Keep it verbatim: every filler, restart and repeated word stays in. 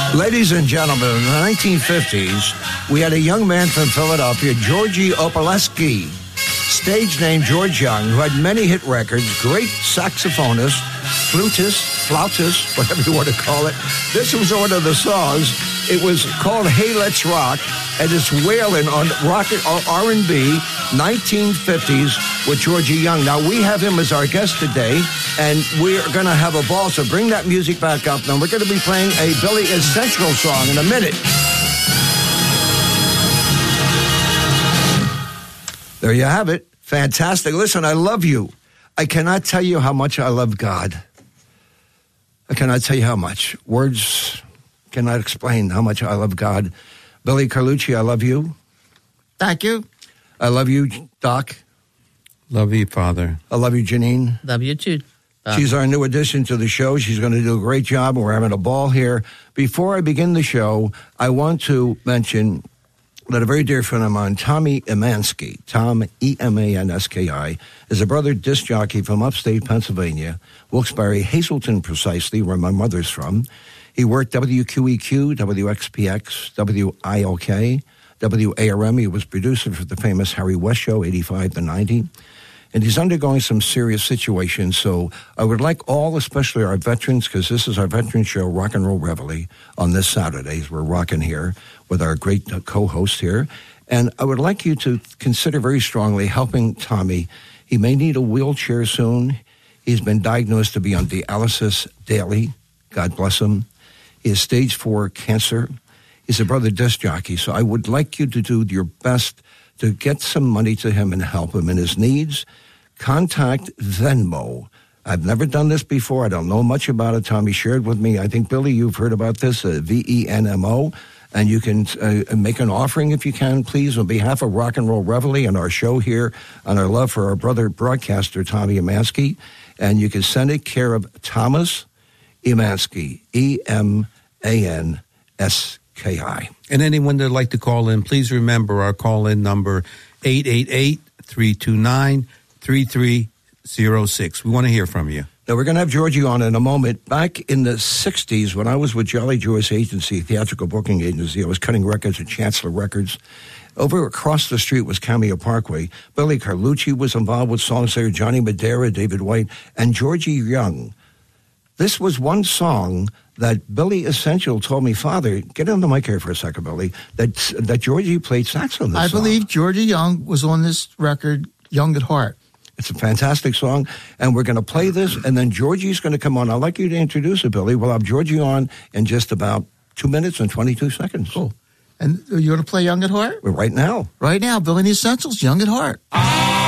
Ladies and gentlemen, in the nineteen fifties, we had a young man from Philadelphia, Georgie Opaleski, stage name George Young, who had many hit records, great saxophonist, flutist, flautist, whatever you want to call it. This was one of the songs. It was called Hey Let's Rock, and it's wailing on rocket or R and B, nineteen fifties with Georgie Young. Now, we have him as our guest today, and we're going to have a ball, so bring that music back up. Now, we're going to be playing a Billy Essential song in a minute. There you have it. Fantastic. Listen, I love you. I cannot tell you how much I love God. I cannot tell you how much. Words cannot explain how much I love God. Billy Carlucci, I love you. Thank you. I love you, Doc. Love you, Father. I love you, Janine. Love you, too. Doc. She's our new addition to the show. She's going to do a great job, and we're having a ball here. Before I begin the show, I want to mention that a very dear friend of mine, Tommy Emanski, Tom, E M A N S K I, is a brother disc jockey from upstate Pennsylvania, Wilkes-Barre, Hazleton precisely, where my mother's from. He worked W Q E Q, W X P X, W I L K, W A R M. He was producer for the famous Harry West Show, eighty-five to ninety. And he's undergoing some serious situations. So I would like all, especially our veterans, because this is our veteran show, Rock and Roll Reveille, on this Saturday. We're rocking here with our great co-host here. And I would like you to consider very strongly helping Tommy. He may need a wheelchair soon. He's been diagnosed to be on dialysis daily. God bless him. He has stage four cancer. He's a brother disc jockey. So I would like you to do your best to get some money to him and help him in his needs. Contact Venmo. I've never done this before. I don't know much about it. Tommy shared with me. I think, Billy, you've heard about this, uh, V E N M O. And you can uh, make an offering if you can, please, on behalf of Rock and Roll Reveille and our show here, on our love for our brother broadcaster, Tommy Emanski. And you can send it care of Thomas Emanski, E M A N S K I. And anyone that'd like to call in, please remember our call-in number, eight eight eight, three two nine, three three zero six. We want to hear from you. Now, we're going to have Georgie on in a moment. Back in the sixties, when I was with Jolly Joyce Agency, theatrical booking agency, I was cutting records at Chancellor Records. Over across the street was Cameo Parkway. Billy Carlucci was involved with songs there, Johnny Madera, David White, and Georgie Young. This was one song that Billy Essential told me, Father, get on the mic here for a second, Billy, that that Georgie played sax on this I song. believe Georgie Young was on this record, Young at Heart. It's a fantastic song, and we're going to play this, and then Georgie's going to come on. I'd like you to introduce it, Billy. We'll have Georgie on in just about two minutes and twenty-two seconds. Cool. And you're going to play Young at Heart? Right now. Right now, Billy and the Essentials, Young at Heart.